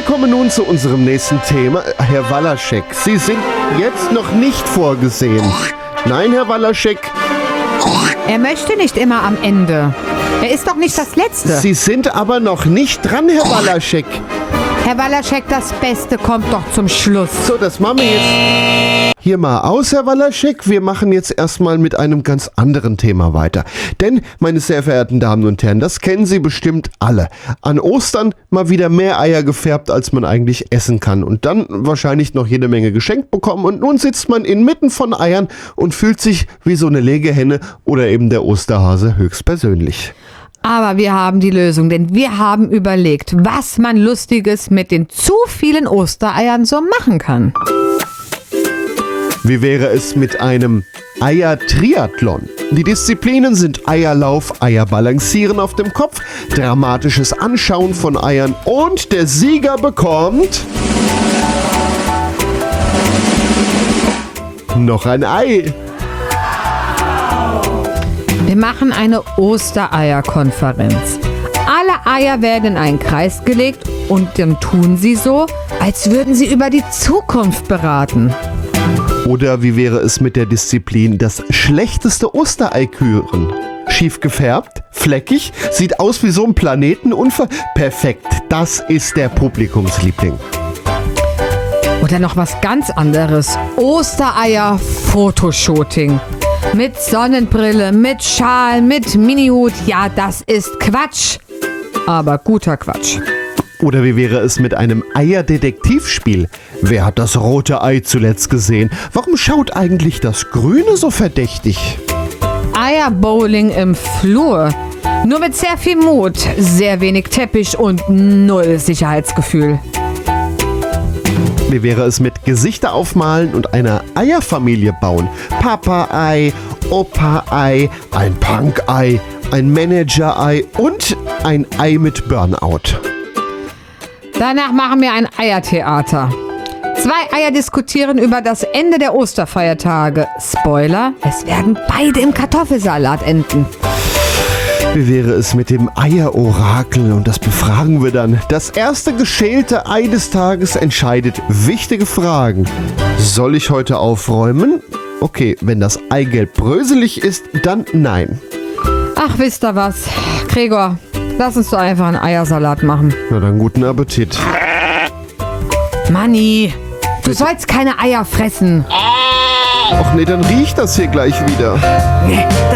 Wir kommen nun zu unserem nächsten Thema. Herr Walaschek, Sie sind jetzt noch nicht vorgesehen. Nein, Herr Walaschek. Er möchte nicht immer am Ende. Er ist doch nicht das Letzte. Sie sind aber noch nicht dran, Herr Walaschek. Herr Walaschek, das Beste kommt doch zum Schluss. So, das machen wir jetzt hier mal aus, Herr Walaschek. Wir machen jetzt erstmal mit einem ganz anderen Thema weiter. Denn, meine sehr verehrten Damen und Herren, das kennen Sie bestimmt alle. An Ostern mal wieder mehr Eier gefärbt, als man eigentlich essen kann. Und dann wahrscheinlich noch jede Menge geschenkt bekommen. Und nun sitzt man inmitten von Eiern und fühlt sich wie so eine Legehenne oder eben der Osterhase höchstpersönlich. Aber wir haben die Lösung, denn wir haben überlegt, was man Lustiges mit den zu vielen Ostereiern so machen kann. Wie wäre es mit einem Eier-Triathlon? Die Disziplinen sind Eierlauf, Eierbalancieren auf dem Kopf, dramatisches Anschauen von Eiern und der Sieger bekommt noch ein Ei. Wir machen eine Ostereierkonferenz. Alle Eier werden in einen Kreis gelegt und dann tun sie so, als würden sie über die Zukunft beraten. Oder wie wäre es mit der Disziplin das schlechteste Osterei küren? Schief gefärbt, fleckig, sieht aus wie so ein Planetenunfall. Perfekt, das ist der Publikumsliebling. Oder noch was ganz anderes. Ostereier-Fotoshooting. Mit Sonnenbrille, mit Schal, mit Minihut. Ja, das ist Quatsch. Aber guter Quatsch. Oder wie wäre es mit einem Eierdetektivspiel? Wer hat das rote Ei zuletzt gesehen? Warum schaut eigentlich das Grüne so verdächtig? Eierbowling im Flur. Nur mit sehr viel Mut, sehr wenig Teppich und null Sicherheitsgefühl. Wie wäre es mit Gesichter aufmalen und einer Eierfamilie bauen? Papa-Ei, Opa-Ei, ein Punk-Ei, ein Manager-Ei und ein Ei mit Burnout. Danach machen wir ein Eiertheater. 2 Eier diskutieren über das Ende der Osterfeiertage. Spoiler, es werden beide im Kartoffelsalat enden. Wie wäre es mit dem Eierorakel? Und das befragen wir dann. Das erste geschälte Ei des Tages entscheidet wichtige Fragen. Soll ich heute aufräumen? Okay, wenn das Eigelb bröselig ist, dann nein. Ach, wisst ihr was? Gregor, lass uns doch einfach einen Eiersalat machen. Na dann guten Appetit. Manni, du sollst keine Eier fressen. Ach nee, dann riecht das hier gleich wieder.